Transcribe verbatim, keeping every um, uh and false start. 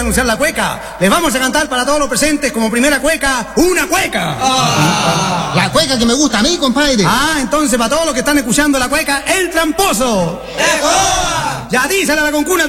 anunciar la cueca. Les vamos a cantar para todos los presentes como primera cueca, una cueca. Ah. La cueca que me gusta a mí, compadre. Ah, entonces para todos los que están escuchando la cueca, el tramposo. ¡De joda! Ya dísela a la concuna.